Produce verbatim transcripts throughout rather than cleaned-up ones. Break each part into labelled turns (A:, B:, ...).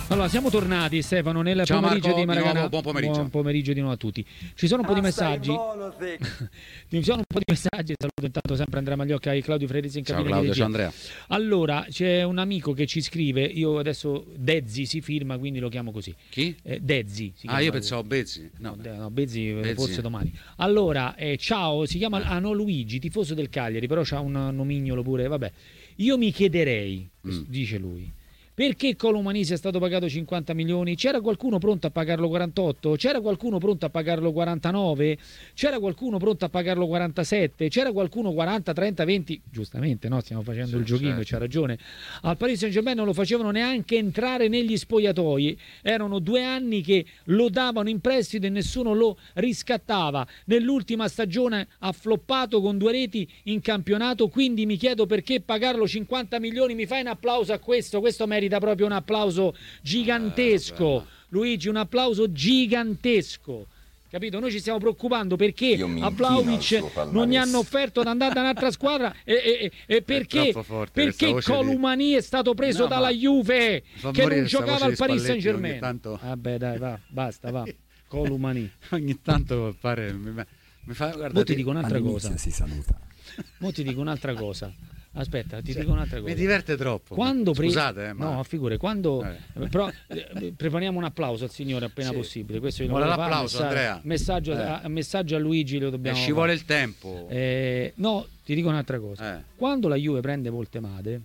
A: Allora, siamo tornati, Stefano, nel
B: Ciao
A: pomeriggio
B: Marco,
A: di Maracanã.
B: di nuovo, buon pomeriggio.
A: Buon pomeriggio di nuovo a tutti. Ci sono un po' di messaggi. Ci sono un po' di messaggi. Saluto intanto sempre Andrea Magliocca e Claudio Frerisi in
B: Ciao
A: cabina
B: Claudio,
A: di
B: ciao
A: regia.
B: Andrea.
A: Allora, c'è un amico che ci scrive, io adesso Dezzi si firma, quindi lo chiamo così.
B: Chi?
A: Eh, Dezzi. Si
B: Ah,
A: chiama
B: io
A: lui.
B: pensavo Bezzi. No,
A: No, no, Bezzi,
B: Bezzi.
A: forse domani. Allora, eh, ciao, si chiama ah, no, Luigi, tifoso del Cagliari, però c'ha un nomignolo pure, vabbè. Io mi chiederei,
B: Mm.
A: dice lui, perché Colomanisi è stato pagato cinquanta milioni? C'era qualcuno pronto a pagarlo quarantotto? C'era qualcuno pronto a pagarlo quarantanove? C'era qualcuno pronto a pagarlo quarantasette? C'era qualcuno quaranta, trenta, venti? Giustamente, no? Stiamo facendo
B: Sì,
A: il giochino
B: certo.
A: e c'ha ragione. Al Paris Saint-Germain non lo facevano neanche entrare negli spogliatoi. Erano due anni che lo davano in prestito e nessuno lo riscattava. Nell'ultima stagione ha floppato con due reti in campionato, quindi mi chiedo perché pagarlo cinquanta milioni. Mi fai un applauso a questo? Questo merita proprio un applauso gigantesco.
B: Eh,
A: Luigi, un applauso gigantesco. Capito? Noi ci stiamo preoccupando perché a Vlahovic non gli hanno offerto di andare da un'altra squadra e, e, e perché,
B: troppo forte
A: perché
B: questa voce
A: Columani è stato preso
B: No,
A: dalla
B: ma
A: Juve
B: fa
A: che
B: morire
A: non
B: sta
A: giocava
B: voce
A: al
B: di
A: Paris
B: Spalletti,
A: Saint-Germain.
B: ogni tanto-
A: Vabbè, dai, va, basta, va. Columani.
B: Ogni tanto pare mi, mi fa guarda,
A: Mo ti dico un'altra cosa.
C: si saluta.
A: Mo ti dico un'altra cosa. Aspetta, ti dico un'altra cosa.
B: mi diverte troppo.
A: Quando pre-
B: Scusate, eh, ma
A: no, figure, quando
B: Eh.
A: però eh, prepariamo un applauso al signore appena
B: Sì.
A: possibile. Questo glielo
B: Vuole
A: volevo fare,
B: l'applauso,
A: messaggio,
B: Andrea?
A: Messaggio,
B: Eh.
A: a, messaggio a Luigi lo
B: eh,
A: dobbiamo
B: ci
A: fare.
B: vuole il tempo.
A: Eh, no, ti dico un'altra cosa.
B: Eh.
A: Quando la Juve prende Voltemade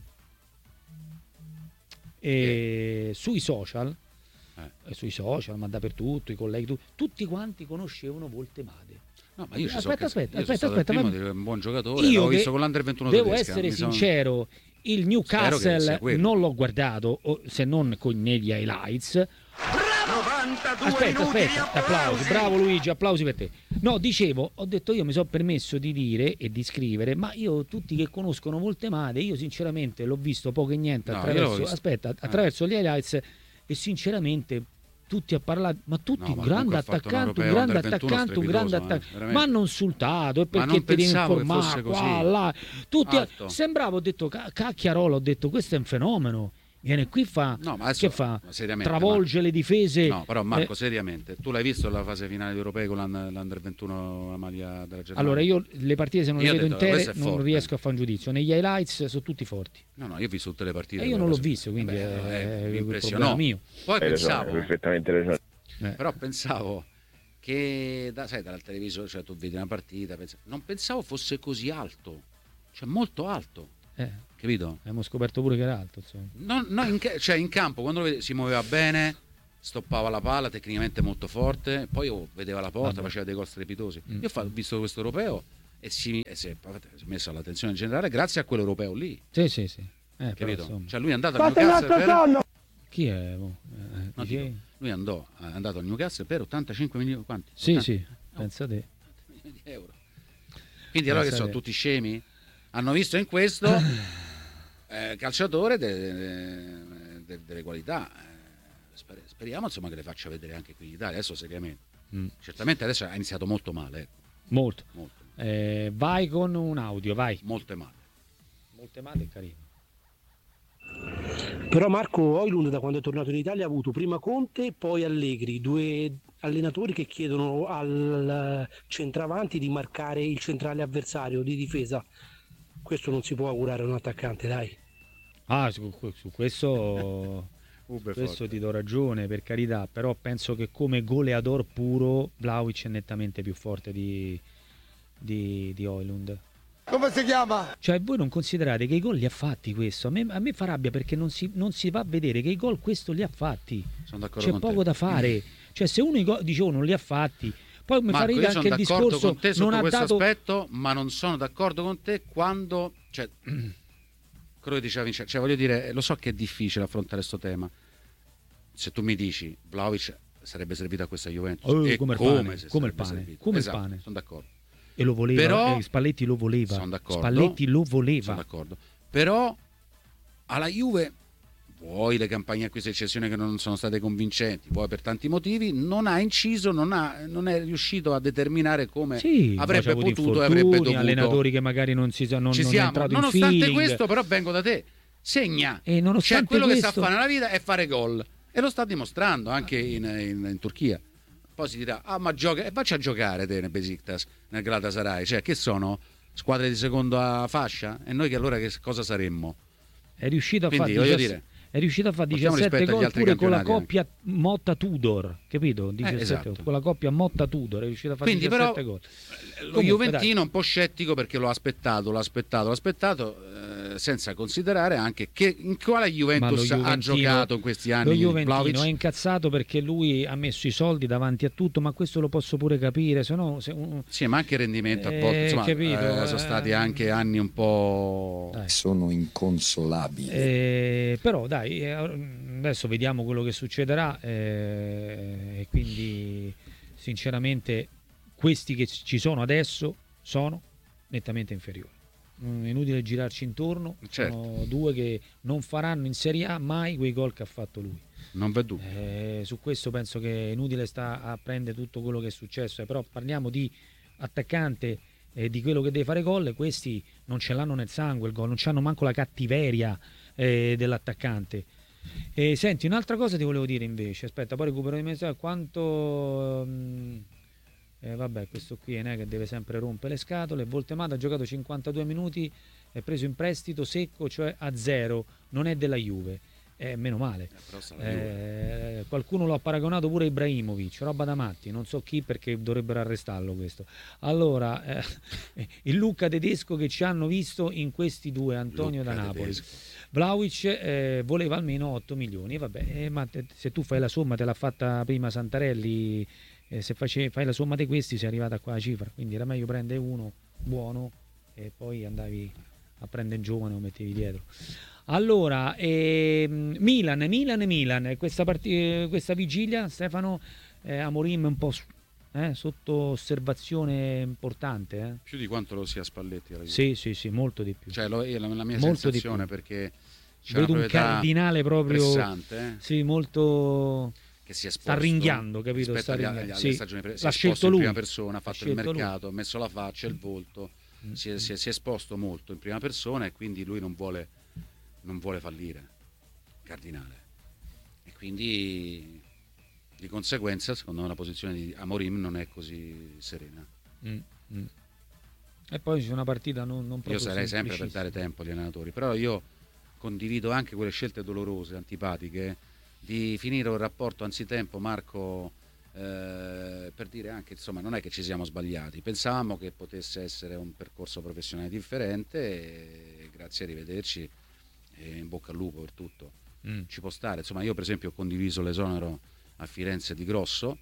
A: e sui social,
B: Eh.
A: eh, sui social, ma dappertutto, i colleghi, tu- tutti quanti conoscevano Voltemade.
B: No, ma io ci
A: Aspetta,
B: so che-
A: aspetta,
B: io sono
A: aspetta,
B: stato il
A: aspetta,
B: primo
A: ma-
B: a dire che è un buon giocatore,
A: Io
B: l'ho
A: che
B: visto con l'Under ventuno
A: devo
B: tedesca,
A: essere
B: mi sono-
A: sincero, il
B: Spero che
A: Newcastle
B: sia quello.
A: non l'ho guardato o- se non con negli highlights. Aspetta, aspetta, applausi, bravo Luigi, applausi per te. No, dicevo, ho detto io mi sono permesso di dire e di scrivere, ma io tutti che conoscono Voltemade, io sinceramente l'ho visto poco e niente
B: No, io
A: attraverso,
B: l'ho visto.
A: aspetta,
B: Eh.
A: attraverso gli highlights e sinceramente tutti a parlare, ma tutti
B: No, ma
A: un grande
B: comunque ha fatto un
A: attaccante, un
B: europeo
A: grande
B: under ventuno
A: attaccante, un grande
B: strepitoso, eh,
A: attaccante,
B: veramente.
A: ma hanno insultato e
B: Ma
A: perché
B: non
A: ti devi
B: pensavo che
A: informare
B: fosse
A: qua,
B: così.
A: là, tutti a-
B: Alto.
A: sembrava, ho detto ca- cacchiarola, ho detto questo è un fenomeno. Viene qui fa
B: No, ma adesso-
A: che fa?
B: ma seriamente,
A: Travolge le difese.
B: No, però Marco,
A: Eh,
B: seriamente, tu l'hai visto la fase finale di europei con l'Under l'Under ventuno, la maglia della Germania?
A: allora io le partite se non
B: Io
A: le
B: ho
A: vedo
B: detto,
A: intere
B: questo è
A: non
B: forte.
A: riesco a fare un giudizio. Negli highlights sono tutti forti.
B: No, no, io ho visto tutte le partite.
A: E io non
B: quella
A: l'ho
B: fase-
A: visto, quindi
B: Vabbè,
A: è,
B: eh,
A: è
B: mi
A: il
B: impressionò.
A: problema mio.
B: Poi
D: Hai ragione,
B: pensavo,
D: hai perfettamente ragione.
A: Eh.
B: però pensavo che, da, sai, dal televisore, cioè tu vedi una partita, pensa- non pensavo fosse così alto, cioè molto alto,
A: Eh,
B: capito?
A: abbiamo scoperto pure che era alto, insomma.
B: No, no, in, ca- cioè in campo quando lo vede, si muoveva bene, stoppava la palla, tecnicamente molto forte, poi oh, vedeva la porta,
A: Vabbè.
B: faceva dei gol strepitosi.
A: Mm.
B: Io ho fa- visto questo europeo e si, e si è si è messo all'attenzione generale grazie a quell'europeo lì,
A: Sì, sì, sì. Eh, però,
B: capito?
A: insomma.
B: Cioè lui è andato a Newcastle per...
A: Chi è? Oh, eh,
B: No,
A: dicevi?
B: dico, lui andò, è andato a Newcastle per ottantacinque milioni, quanti?
A: Sì,
B: ottanta
A: sì, pensa te.
B: milioni di euro. Quindi allora che
A: Pensa
B: sono
A: te.
B: tutti scemi? Hanno visto in questo eh, calciatore de- de- delle qualità. Eh, sper- speriamo insomma che le faccia vedere anche qui in Italia, adesso seriamente.
A: Mm.
B: Certamente adesso ha iniziato molto male, ecco,
A: Molto.
B: molto,
A: Eh, vai con un audio, vai.
B: molte male.
A: Molte male e carino.
E: Però Marco Højlund da quando è tornato in Italia ha avuto prima Conte, poi Allegri, due allenatori che chiedono al centravanti di marcare il centrale avversario di difesa. Questo non si può augurare a un attaccante, dai.
A: Ah, su, su questo,
B: Ube
A: questo
B: forte.
A: ti do ragione, per carità, però penso che come goleador puro Vlahovic è nettamente più forte di, di, di Højlund.
F: Come si chiama?
A: Cioè voi non considerate che i gol li ha fatti questo? A me, a me fa rabbia perché non si, non si va a vedere che i gol questo li ha fatti.
B: Sono d'accordo
A: C'è
B: con
A: poco
B: te.
A: da fare. Cioè se uno i gol, dice oh, non li ha fatti, poi mi fa
B: Marco,
A: ridere
B: io
A: anche
B: sono
A: il
B: d'accordo
A: discorso
B: con te
A: non
B: sotto
A: ha
B: questo
A: dato...
B: aspetto, ma non sono d'accordo con te quando, cioè, quello che diceva Vincenzo, cioè voglio dire, lo so che è difficile affrontare questo tema. Se tu mi dici Vlahovic sarebbe servito a questa Juventus,
A: Oh,
B: e
A: come il
B: come,
A: pane,
B: se
A: come il
B: sarebbe
A: pane,
B: servito.
A: come il
B: Esatto,
A: pane.
B: sono d'accordo.
A: E lo voleva,
B: Però-
A: eh, Spalletti lo voleva.
B: Sono d'accordo.
A: Spalletti lo voleva.
B: Sono d'accordo. Però alla Juve, vuoi le campagne acquisto e cessione che non sono state convincenti, vuoi per tanti motivi, non ha inciso, non, ha, non è riuscito a determinare come
A: Sì,
B: avrebbe
A: poi c'ha avuto
B: potuto e avrebbe
A: infortuni,
B: dovuto.
A: allenatori che magari non si non,
B: Ci
A: non è
B: siamo.
A: entrato in
B: Nonostante
A: feeling.
B: questo, però vengo da te. Segna.
A: E nonostante
B: Cioè, quello
A: questo...
B: che sa fare nella vita è fare gol. e lo sta dimostrando anche in, in, in Turchia. Poi si dirà, ah ma gioca, e faccia a giocare te nel Besiktas, nel Galatasaray, cioè che sono squadre di seconda fascia? E noi che allora che cosa saremmo?
A: È riuscito a
B: Quindi,
A: fare
B: voglio
A: diciassette,
B: dire,
A: è riuscito a fare
B: portiamo
A: diciassette
B: rispetto agli
A: gol
B: altri
A: pure con la
B: campionati
A: coppia Motta-Tudor, capito? diciassette
B: esatto.
A: gol. Con la coppia Motta-Tudor è riuscito a fare
B: Quindi
A: diciassette
B: però
A: gol.
B: lo
A: Comunque,
B: Juventino
A: dai.
B: un po' scettico perché l'ho aspettato, l'ho aspettato, l'ho aspettato, eh, senza considerare anche che in quale Juventus ha giocato in questi anni.
A: Lo Juventino
B: Vlahovic?
A: è incazzato perché lui ha messo i soldi davanti a tutto, ma questo lo posso pure capire, se no se un...
B: Sì, ma anche il rendimento a
A: Eh,
B: volte, insomma,
A: capito,
B: eh, sono
A: eh.
B: stati anche anni un po'...
A: Dai.
C: Sono inconsolabili.
A: Eh, però dai, eh, adesso vediamo quello che succederà eh, e quindi sinceramente questi che ci sono adesso sono nettamente inferiori. Mm, È inutile girarci intorno,
B: Certo.
A: sono due che non faranno in Serie A mai quei gol che ha fatto lui.
B: Non v'è dubbio.
A: Eh, su questo penso che è inutile sta a prendere tutto quello che è successo, eh, però parliamo di attaccante eh, di quello che deve fare gol, e questi non ce l'hanno nel sangue il gol, non c'hanno manco la cattiveria eh, dell'attaccante. E senti, un'altra cosa ti volevo dire invece, aspetta, poi recupero di messaggio, quanto... mm, eh, vabbè, questo qui è ne che deve sempre rompere le scatole. Voltemato ha giocato cinquantadue minuti, è preso in prestito secco, cioè a zero, non è della Juve. Eh, meno male.
B: Eh, però sta la Juve.
A: Eh, qualcuno lo ha paragonato pure a Ibrahimovic, roba da matti, non so chi, perché dovrebbero arrestarlo questo. Allora, eh, il Lucca tedesco che ci hanno visto in questi due, Antonio
B: Lucca
A: da Napoli.
B: tedesco.
A: Vlahovic eh, voleva almeno otto milioni, vabbè, eh, ma te- se tu fai la somma, te l'ha fatta prima Santarelli, eh, se face- fai la somma di questi sei arrivata a quella cifra, quindi era meglio prendere uno buono e poi andavi a prendere un giovane o mettevi dietro. Allora, ehm, Milan, Milan, Milan, questa, part- questa vigilia, Stefano, eh, Amorim un po' su- eh, sotto osservazione importante. Eh?
B: Più di quanto lo sia Spalletti alla Juve.
A: Sì, sì, sì, molto di più.
B: Cioè, lo- è la, la mia
A: Molto di
B: sensazione,
A: più.
B: perché c'è
A: Vedo
B: una
A: un
B: proprietà
A: cardinale proprio,
B: pressante, eh,
A: sì, molto...
B: che si è esposto
A: sta ringhiando, capito?
B: rispetto
A: Sta
B: agli-
A: ringhiando.
B: alle
A: Sì,
B: stagioni pre- si è
A: l'ha
B: esposto
A: scelto
B: in
A: lui.
B: prima persona, ha fatto il
A: scelto lui.
B: mercato, ha messo la faccia, il volto,
A: Mm.
B: si è, si è- si è esposto molto in prima persona, e quindi lui non vuole, non vuole fallire, cardinale. E quindi di conseguenza, secondo me, la posizione di Amorim non è così serena.
A: Mm, mm. E poi c'è una partita non, non proprio
B: Io sarei sempre per
A: semplicissima.
B: dare tempo agli allenatori, però io condivido anche quelle scelte dolorose, antipatiche, di finire un rapporto anzitempo, Marco, eh, per dire anche, insomma, non è che ci siamo sbagliati, pensavamo che potesse essere un percorso professionale differente, e grazie, arrivederci e in bocca al lupo per tutto.
A: Mm.
B: Ci può stare, insomma, io per esempio ho condiviso l'esonero a Firenze di Grosso.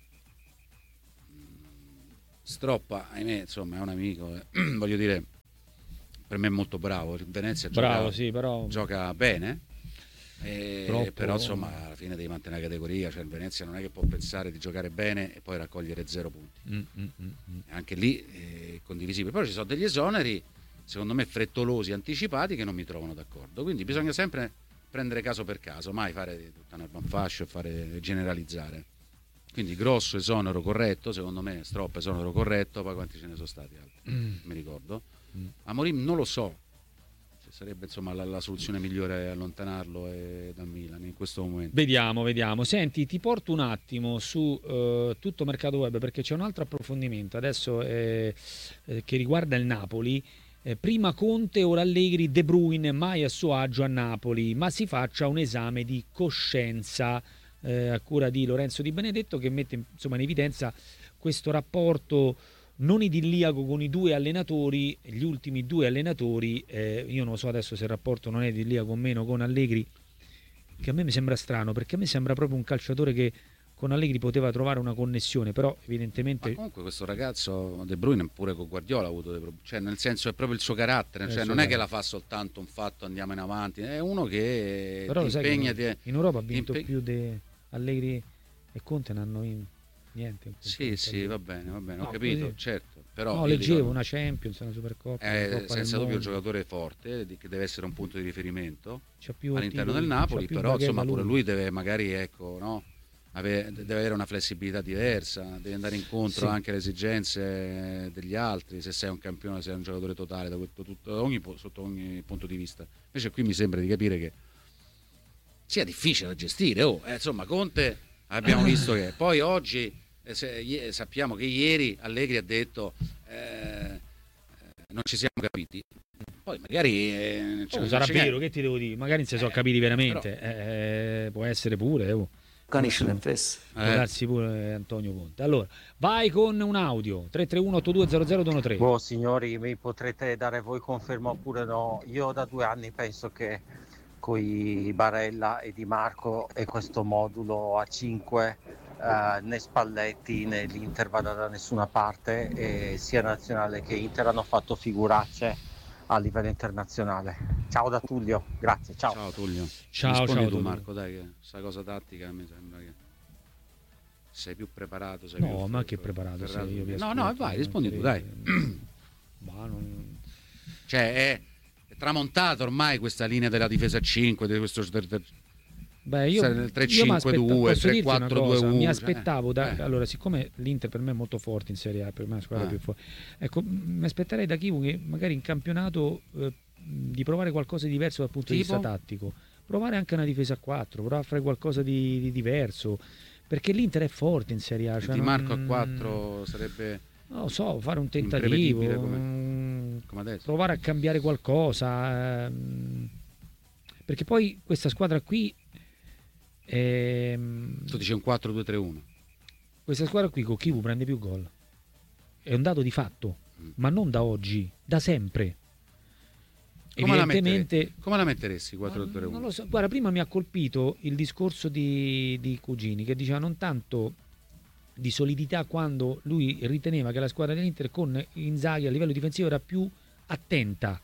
B: Stroppa, ahimè, insomma, è un amico, eh, voglio dire, per me è molto bravo. Il Venezia
A: Bravo,
B: gioca,
A: sì, però
B: gioca bene, e-
A: Troppo.
B: però insomma alla fine devi mantenere la categoria, cioè il Venezia non è che può pensare di giocare bene e poi raccogliere zero punti.
A: Mm, mm, mm, mm.
B: Anche lì è condivisibile. Poi ci sono degli esoneri, secondo me, frettolosi, anticipati, che non mi trovano d'accordo. Quindi bisogna sempre prendere caso per caso, mai fare tutta una fascia e fare generalizzare. Quindi Grosso esonero corretto, secondo me, Stroppa esonero corretto, poi quanti ce ne sono stati altri?
A: Mm.
B: Mi ricordo.
A: Mm.
B: Amorim non lo so, se sarebbe insomma la, la soluzione migliore allontanarlo eh, dal Milan in questo momento.
A: Vediamo, vediamo. Senti, ti porto un attimo su eh, tutto mercato web, perché c'è un altro approfondimento adesso eh, eh, che riguarda il Napoli. Eh, prima Conte, ora Allegri, De Bruyne mai a suo agio a Napoli, ma si faccia un esame di coscienza eh, a cura di Lorenzo Di Benedetto, che mette insomma in evidenza questo rapporto non idilliaco con i due allenatori, gli ultimi due allenatori. Eh, io non so adesso se il rapporto non è idilliaco o meno con Allegri, che a me mi sembra strano, perché a me sembra proprio un calciatore che con Allegri poteva trovare una connessione, però evidentemente...
B: Ma comunque questo ragazzo De Bruyne pure con Guardiola ha avuto dei problemi, cioè nel senso è proprio il suo carattere,
A: È
B: cioè
A: il suo
B: non è che
A: carattere.
B: la fa soltanto un fatto andiamo in avanti, è uno che
A: Però
B: ti
A: lo sai
B: impegna,
A: che
B: ti-
A: in Europa ha
B: ti
A: vinto
B: impe-
A: più di Allegri e Conte, non hanno vinto niente. in
B: Sì,
A: confronto a
B: sì,
A: lui.
B: va bene, va bene, ho
A: No,
B: capito,
A: così.
B: certo, però
A: No,
B: io
A: leggevo
B: dico,
A: una Champions, una Supercoppa, una
B: è
A: Coppa del
B: senza dubbio un
A: Mondo.
B: giocatore forte, di- che deve essere un punto di riferimento
A: C'ha più
B: all'interno
A: titoli,
B: del Napoli,
A: c'ha più
B: però
A: baguette
B: insomma
A: lui.
B: pure lui deve magari, ecco, no? Ave- deve avere una flessibilità diversa, deve andare incontro
A: Sì.
B: anche alle esigenze degli altri, se sei un campione, sei un giocatore totale da, questo, tutto, da ogni, po- sotto ogni punto di vista. Invece qui mi sembra di capire che sia difficile da gestire. Oh, eh, insomma, Conte abbiamo visto che poi oggi eh, se, sappiamo che ieri Allegri ha detto eh, non ci siamo capiti. Poi magari eh,
A: oh, sarà vero, che ti devo dire? Magari non si sono eh, capiti veramente, però... eh, può essere pure. Oh.
D: Eh.
A: Può darsi pure Antonio Conte. Allora, vai con un audio tre tre uno otto due zero zero due uno tre.
F: Boh, signori, mi potrete dare voi conferma oppure no? Io da due anni penso che coi Barella e Di Marco e questo modulo a cinque eh, né Spalletti né l'Inter vada da nessuna parte, e sia nazionale che Inter hanno fatto figuracce a livello internazionale. Ciao da Tullio, grazie, ciao.
B: Ciao Tullio.
A: Ciao,
B: Rispondi
A: ciao
B: tu
A: Tullio.
B: Marco, dai, che sta cosa tattica mi sembra che sei più preparato. Sei
A: no,
B: più
A: ma che preparato sei, io
B: no, no, vai, rispondi tu, dai.
A: Ma non...
B: Cioè, è, è tramontata ormai questa linea della difesa a cinque, di questo
A: Beh, io,
B: tre cinque due, tre quattro due uno.
A: Mi aspettavo, da,
B: eh.
A: allora, siccome l'Inter per me è molto forte in Serie A, per me è una squadra eh. più forte, ecco, mi aspetterei da Chivu che magari in campionato eh, di provare qualcosa di diverso dal punto tipo? di vista tattico, provare anche una difesa a quattro, provare a fare qualcosa di, di diverso, perché l'Inter è forte in Serie A. Cioè
B: Di Marco
A: non...
B: a quattro sarebbe...
A: Non lo so, fare un tentativo,
B: come, come adesso.
A: Provare a cambiare qualcosa, ehm, perché poi questa squadra qui ehm,
B: tu dici un quattro due tre uno.
A: Questa squadra qui con Chivu prende più gol, è un dato di fatto, mm. ma non da oggi, da sempre.
B: Come
A: Evidentemente,
B: la, come la metteresti quattro due tre uno?
A: Non lo so. Guarda, prima mi ha colpito il discorso di, di Cugini, che diceva non tanto di solidità, quando lui riteneva che la squadra dell'Inter con Inzaghi a livello difensivo era più attenta,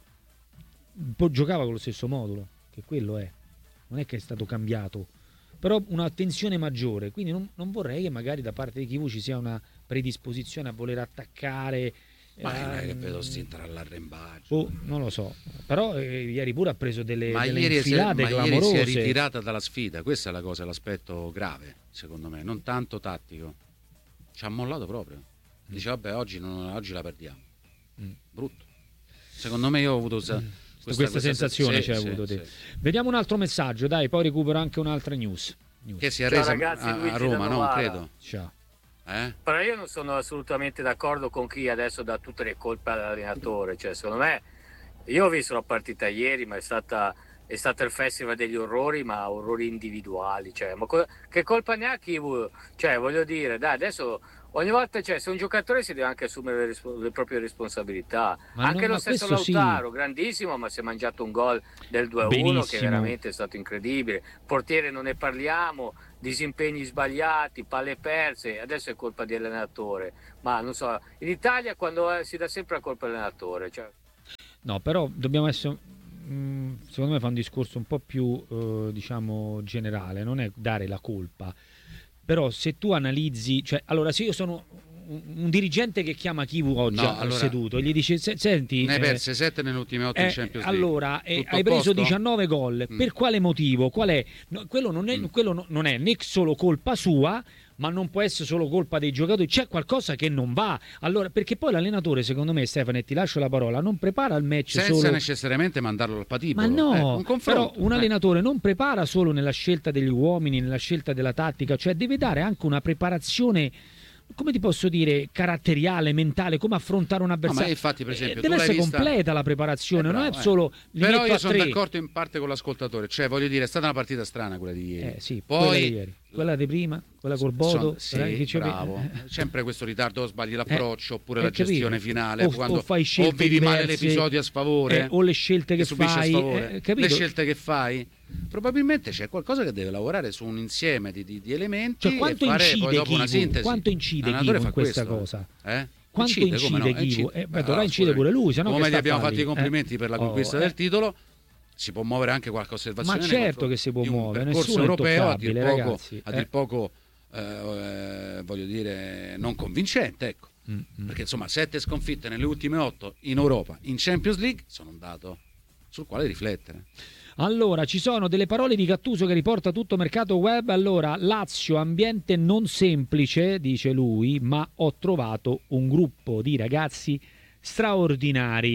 A: poi giocava con lo stesso modulo, che quello è, non è che è stato cambiato, però un'attenzione maggiore, quindi non, non vorrei che magari da parte di Chivu ci sia una predisposizione a voler attaccare.
B: Ma non è che vedo stintare all'arrembaggio.
A: Oh, non lo so, però eh, ieri pure ha preso delle,
B: ma
A: delle
B: ieri
A: infilate
B: ma
A: clamorose.
B: Ieri si è ritirata dalla sfida, questa è la cosa, l'aspetto grave secondo me, non tanto tattico. Ci ha mollato proprio. Dice vabbè, oggi, non, oggi la perdiamo. Mm. Brutto. Secondo me io ho avuto questa,
A: mm. questa,
B: questa
A: sensazione.
B: Sì,
A: c'è
B: sì,
A: avuto
B: sì,
A: te.
B: sì.
A: Vediamo un altro messaggio, dai, poi recupero anche un'altra news. news.
B: Che si è resa
G: ragazzi,
B: a, a Roma, non credo.
A: Ciao.
B: Eh?
G: Però io non sono assolutamente d'accordo con chi adesso dà tutte le colpe all'allenatore. Cioè, secondo me, io ho visto la partita ieri, ma è stata, è stata il festival degli orrori, ma orrori individuali. Cioè, ma co- che colpa ne ha chi? Cioè, voglio dire, dai, adesso ogni volta, cioè, se un giocatore si deve anche assumere le, rispo- le proprie responsabilità.
A: Ma
G: anche
A: non,
G: lo
A: ma
G: stesso Lautaro, sì. grandissimo, ma si è mangiato un gol del due a uno che veramente è stato incredibile. Portiere non ne parliamo, disimpegni sbagliati, palle perse, adesso è colpa di allenatore. Ma non so, in Italia quando si dà sempre la colpa all'allenatore. Cioè...
A: No, però dobbiamo essere, mh, secondo me fa un discorso un po' più, eh, diciamo, generale, non è dare la colpa. Però se tu analizzi, cioè, allora se io sono un, un dirigente che chiama Chivu oggi
B: no,
A: allora,
B: allora,
A: seduto, gli dice senti,
B: ne hai
A: eh,
B: perse sette nelle ultime otto
A: eh,
B: in Champions League.
A: Allora eh, hai preso
B: posto?
A: diciannove gol, mm. per quale motivo? Qual è? No, quello non è, mm. quello no, non è né solo colpa sua, ma non può essere solo colpa dei giocatori, c'è qualcosa che non va. Allora, perché poi l'allenatore, secondo me, Stefano, e ti lascio la parola, non prepara il match
B: senza
A: solo...
B: necessariamente mandarlo al patibolo.
A: Ma no,
B: eh, un
A: però un
B: eh.
A: allenatore non prepara solo nella scelta degli uomini, nella scelta della tattica, cioè deve dare anche una preparazione, come ti posso dire, caratteriale, mentale, come affrontare un avversario.
B: No, ma infatti, per esempio,
A: eh, deve essere
B: vista...
A: completa la preparazione, eh, bravo, non è solo
B: eh. Però io sono d'accordo in parte con l'ascoltatore, cioè voglio dire, è stata una partita strana quella di ieri.
A: Eh, sì,
B: poi
A: quella di ieri. Quella di prima, quella col Bodo,
B: Son, sì, bravo. Sempre questo ritardo, o sbagli l'approccio,
A: eh,
B: oppure la gestione
A: capito.
B: finale,
A: o,
B: quando
A: o fai scelte
B: o vedi
A: diverse,
B: male l'episodio a sfavore,
A: eh, o le scelte che,
B: che subisci
A: fai,
B: a sfavore,
A: eh, capito?
B: le scelte che fai. Probabilmente c'è qualcosa che deve lavorare su un insieme di, di, di elementi,
A: cioè, quanto
B: e fare
A: incide
B: poi dopo
A: Chivu?
B: una sintesi.
A: Quanto incide Chivu in questa
B: questo,
A: cosa?
B: Eh?
A: Quanto
B: incide,
A: incide,
B: come no?
A: Chivu?
B: Incide.
A: Eh, beh, dovrà incide pure lui, sennò
B: come
A: che
B: gli abbiamo
A: fatti?
B: fatto i complimenti
A: eh?
B: per la conquista
A: oh,
B: del
A: eh.
B: titolo, si può muovere anche qualche osservazione.
A: Ma certo che si può muovere,
B: un percorso
A: nessuno
B: europeo a dir poco,
A: ragazzi,
B: a dir
A: eh.
B: poco eh, eh, voglio dire, non convincente, ecco. Mm-hmm. Perché insomma sette sconfitte nelle ultime otto in Europa, in Champions League, sono un dato sul quale riflettere.
A: Allora, ci sono delle parole di Gattuso che riporta tutto mercato web. Allora, Lazio, ambiente non semplice, dice lui, ma ho trovato un gruppo di ragazzi straordinari.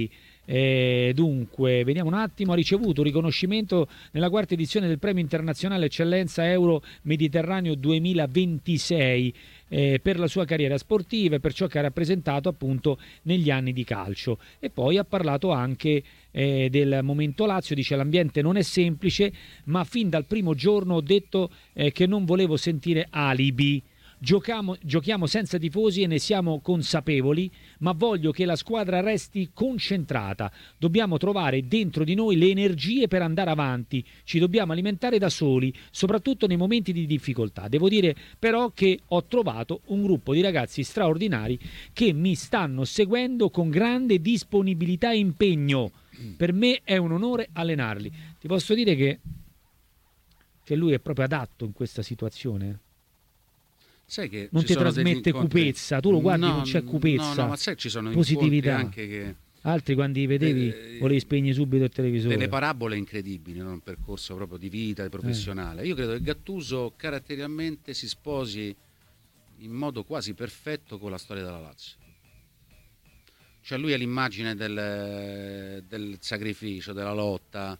A: Eh, dunque, vediamo un attimo, ha ricevuto un riconoscimento nella quarta edizione del Premio Internazionale Eccellenza Euro Mediterraneo duemilaventisei eh, per la sua carriera sportiva e per ciò che ha rappresentato appunto negli anni di calcio. E poi ha parlato anche eh, del momento Lazio, dice: l'ambiente non è semplice, ma fin dal primo giorno ho detto eh, che non volevo sentire alibi. Giochiamo, giochiamo senza tifosi e ne siamo consapevoli, ma voglio che la squadra resti concentrata. Dobbiamo trovare dentro di noi le energie per andare avanti, ci dobbiamo alimentare da soli, soprattutto nei momenti di difficoltà. Devo dire però che ho trovato un gruppo di ragazzi straordinari che mi stanno seguendo con grande disponibilità e impegno. Per me è un onore allenarli. Ti posso dire che, che lui è proprio adatto in questa situazione.
B: Sai che
A: non
B: ci
A: ti
B: sono
A: trasmette cupezza, tu lo guardi,
B: no,
A: non c'è cupezza,
B: no, no, ma sai, ci sono
A: positività
B: anche che
A: altri quando li vedevi
B: eh,
A: volevi spegnere subito il televisore.
B: Delle parabole incredibili, no? Un percorso proprio di vita, di professionale. Eh. Io credo che Gattuso caratterialmente si sposi in modo quasi perfetto con la storia della Lazio. Cioè lui è l'immagine del, del sacrificio, della lotta,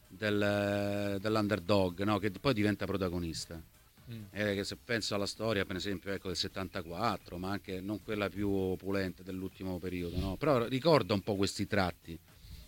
B: del, dell'underdog, no? Che poi diventa protagonista. Mm. Eh, che se penso alla storia, per esempio, ecco, del settantaquattro, ma anche non quella più opulenta dell'ultimo periodo, no? Però ricorda un po' questi tratti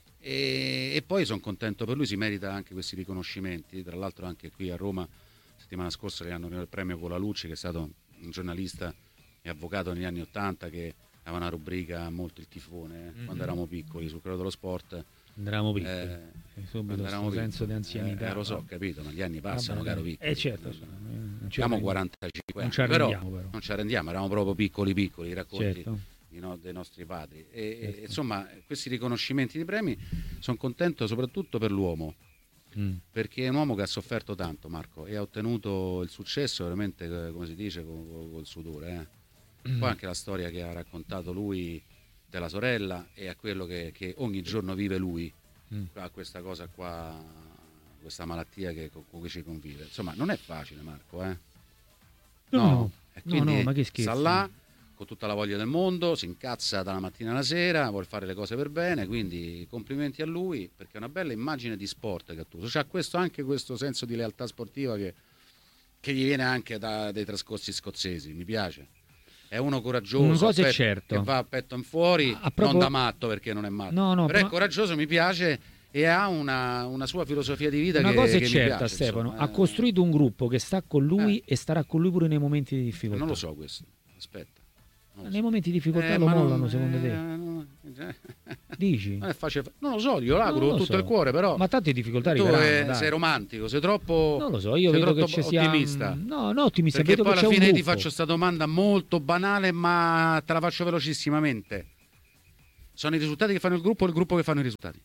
B: e, e poi sono contento per lui, si merita anche questi riconoscimenti. Tra l'altro anche qui a Roma settimana scorsa gli hanno dato il premio Colalucci, che è stato un giornalista e avvocato negli anni ottanta che aveva una rubrica molto il tifone eh, mm-hmm. quando eravamo piccoli sul Corriere dello Sport.
A: Quando eravamo piccoli,
B: eh,
A: subito questo senso di anzianità.
B: Eh, lo so, capito, ma gli anni passano, caro piccolo.
A: Eh certo,
B: abbiamo quarantacinque anni,
A: però, però
B: non ci arrendiamo, eravamo proprio piccoli piccoli, i racconti
A: certo.
B: di no, dei nostri padri. E, certo. e, insomma, questi riconoscimenti di premi sono contento soprattutto per l'uomo, mm. perché è un uomo che ha sofferto tanto, Marco, e ha ottenuto il successo veramente, come si dice, col, col sudore. Eh. Mm. Poi anche la storia che ha raccontato lui della sorella e a quello che, che ogni giorno vive lui, mm. a questa cosa qua, questa malattia che, con cui ci convive. Insomma, non è facile, Marco, eh?
A: No, no,
B: e quindi
A: no, no, ma che scherzi.
B: sta là con tutta la voglia del mondo, si incazza dalla mattina alla sera, vuole fare le cose per bene, quindi complimenti a lui, perché è una bella immagine di sport Gattuso. C'ha questo, anche questo senso di lealtà sportiva che, che gli viene anche da, dai trascorsi scozzesi, mi piace. È uno coraggioso,
A: una cosa
B: petto,
A: è certo,
B: che va a petto in fuori, a proprio... non da matto, perché non è matto,
A: no, no,
B: però
A: ma...
B: è coraggioso, mi piace, e ha una, una sua filosofia di vita.
A: Una
B: che,
A: cosa è
B: che
A: certa,
B: mi piace,
A: Stefano,
B: insomma.
A: ha costruito un gruppo che sta con lui
B: eh.
A: e starà con lui pure nei momenti di difficoltà.
B: Non lo so questo, aspetta.
A: Nei so. momenti di difficoltà
B: eh,
A: lo mollano,
B: non,
A: secondo
B: eh,
A: te?
B: No, eh.
A: Dici?
B: Non è facile, non lo so, io l'auguro tutto
A: so.
B: il cuore, però.
A: Ma tante difficoltà
B: tu
A: arriveranno,
B: sei romantico, sei troppo.
A: Non lo so, io
B: sei
A: vedo che ci sia
B: ottimista.
A: No, no, ottimista,
B: perché
A: vedo
B: poi
A: che
B: alla
A: c'è
B: fine
A: un
B: ti
A: gruppo.
B: faccio questa domanda molto banale, ma te la faccio velocissimamente. Sono i risultati che fanno il gruppo o il gruppo che fanno i risultati?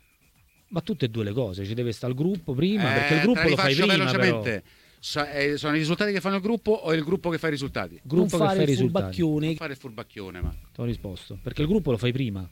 A: Ma tutte e due le cose, ci deve stare il gruppo prima,
B: eh,
A: perché il gruppo lo fai prima,
B: velocemente.
A: però.
B: So, eh, sono i risultati che fanno il gruppo o il gruppo che fa i risultati?
A: Gruppo
E: non
A: che
E: fare
A: fa i
E: il
A: risultati.
E: furbacchione.
B: Non fare il furbacchione, ma.
A: Ti ho risposto, perché il gruppo lo fai prima.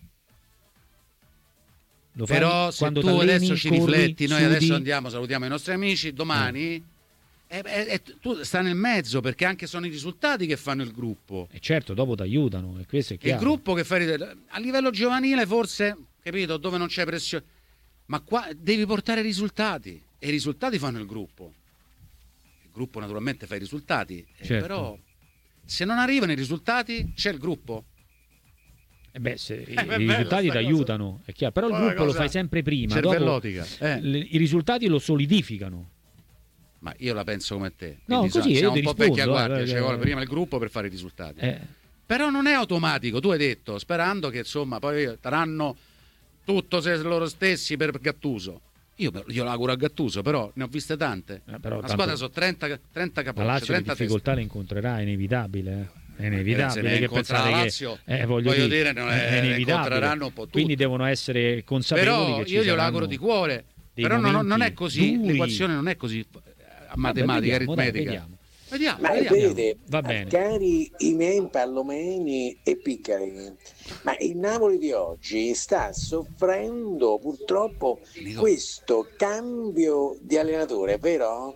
A: Lo fai
B: però se
A: quando
B: tu
A: t'alleni,
B: adesso ci
A: corri,
B: rifletti, noi
A: sudi.
B: adesso andiamo, salutiamo i nostri amici, domani eh. eh, eh, tu sta nel mezzo, perché anche sono i risultati che fanno il gruppo.
A: E certo, dopo ti aiutano, e questo è chiaro.
B: Il gruppo che fa a livello giovanile forse, capito, dove non c'è pressione, ma qua devi portare risultati e i risultati fanno il gruppo. Il gruppo naturalmente fa i risultati,
A: certo.
B: eh, però se non arrivano i risultati c'è il gruppo.
A: Eh beh, se
B: eh,
A: i risultati ti aiutano, è chiaro, però il gruppo lo fai sempre prima, dopo
B: eh.
A: le, i risultati lo solidificano.
B: Ma io la penso come te.
A: No,
B: Quindi,
A: così
B: siamo
A: io
B: un po'
A: rispondo,
B: vecchia guardia,
A: eh,
B: ci
A: eh,
B: vuole prima il gruppo per fare i risultati.
A: Eh.
B: Però non è automatico, tu hai detto, sperando che insomma poi daranno tutto se loro stessi per Gattuso. Io, io l'auguro a Gattuso, però ne ho viste tante.
A: Eh, però
B: la
A: tanto...
B: squadra sono trenta, trenta capocce,
A: la Lazio
B: trenta
A: le difficoltà
B: teste.
A: le incontrerà, è inevitabile, eh. È inevitabile
B: eh, se
A: che pensate
B: la
A: che
B: Lazio,
A: eh, voglio,
B: voglio
A: dire,
B: dire, non è,
A: è inevitabile.
B: Un po'
A: quindi devono essere consapevoli
B: però
A: che ci
B: io glielo
A: saranno
B: auguro di cuore. Però non, non è così,
A: duri.
B: L'equazione non è così matematica,
A: Vabbè, vediamo,
B: aritmetica.
A: dai, vediamo.
B: Vediamo,
D: Ma
B: vediamo.
D: vedete,
A: Va bene.
D: cari i miei pallomeni e piccoli, ma il Napoli di oggi sta soffrendo purtroppo
B: Nico.
D: questo cambio di allenatore, vero?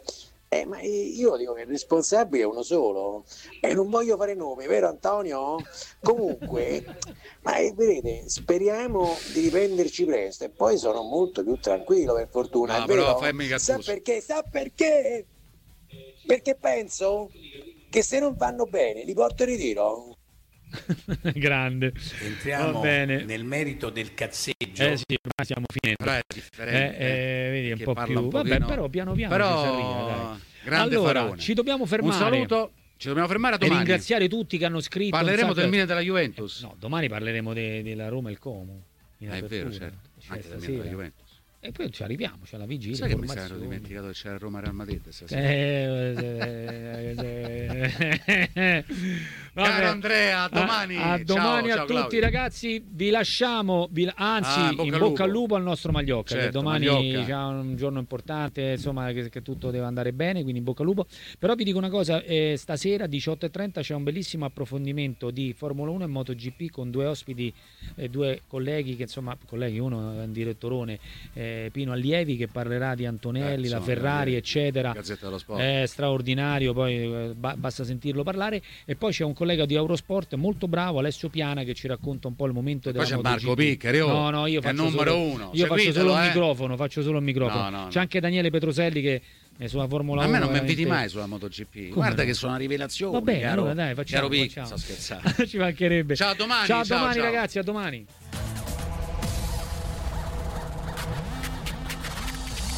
D: Eh, ma io dico che il responsabile è uno solo e non voglio fare nomi, vero Antonio? Comunque, ma eh, vedete, speriamo di riprenderci presto e poi sono molto più tranquillo, per fortuna.
B: No,
D: è
B: però
D: vero?
B: fammi
D: Sa
B: Gattuso.
D: perché? Sa perché? Perché penso che se non vanno bene li porto in ritiro.
A: Grande.
H: Entriamo
A: Va bene.
H: nel merito del cazzeggio.
A: Eh sì, ormai stiamo finendo.
B: Però è differente.
A: Eh, eh, vedi, un
B: che
A: po'
B: parla
A: più.
B: un
A: Vabbè,
B: pochino-
A: però piano piano
B: Però,
A: ci si arriva, dai.
B: grande
A: Allora,
B: Faraone.
A: ci dobbiamo
B: Un
A: fermare.
B: saluto, ci dobbiamo fermare a
A: E
B: domani.
A: ringraziare tutti che hanno scritto.
B: Parleremo
A: un sacco-
B: del Milan e della Juventus.
A: No, domani parleremo de- della Roma e il Como. in
B: Ah, è vero,
A: apertura.
B: certo.
A: C'è
B: Anche del Milan e
A: stasera.
B: della Juventus.
A: E poi ci arriviamo, c'è la vigilia.
B: Sai che mi sono
A: informazioni.
B: dimenticato che c'era Roma Real Madrid stasera.
A: Eh, eh, eh, eh. Vabbè.
B: Caro Andrea, a domani.
A: A, a domani
B: Ciao,
A: a
B: ciao,
A: tutti,
B: Claudio.
A: ragazzi. Vi lasciamo, vi- anzi,
B: Ah, in bocca
A: in
B: al
A: bocca al
B: lupo.
A: lupo al nostro Magliocca.
B: Certo,
A: che domani
B: Magliocca.
A: c'è un giorno importante, insomma, che, che tutto deve andare bene. Quindi in bocca al lupo. Però vi dico una cosa: eh, stasera diciotto e trenta c'è un bellissimo approfondimento di Formula uno e MotoGP con due ospiti, eh, due colleghi che insomma, colleghi, uno è un direttorone, eh, Pino Allievi, che parlerà di Antonelli,
B: Eh,
A: la
B: insomma,
A: Ferrari,
B: eh,
A: eccetera.
B: Gazzetta dello Sport.
A: È straordinario, poi eh, ba- basta sentirlo parlare. E poi c'è un collega di Eurosport molto bravo, Alessio Piana, che ci racconta un po' il momento
B: E
A: della
B: poi c'è
A: MotoGP.
B: Marco Piccari, oh,
A: no, no, io
B: che è
A: faccio
B: numero
A: solo,
B: uno.
A: io faccio
B: Seguitelo,
A: solo il
B: eh.
A: microfono, faccio solo il microfono.
B: No, no, no.
A: C'è anche Daniele Petroselli che è sulla Formula
B: A
A: uno.
B: me non mi
A: veramente-
B: inviti mai sulla MotoGP.
A: Come
B: Guarda
A: no?
B: che sono una rivelazione.
A: Va bene,
B: caro,
A: allora dai, facciamo,
B: caro Pic,
A: facciamo.
B: sto scherzando.
A: Ci mancherebbe.
B: Ciao, a domani,
A: Ciao, a
B: ciao,
A: domani
B: ciao.
A: ragazzi, a domani.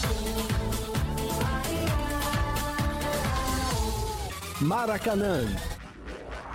I: Maracanã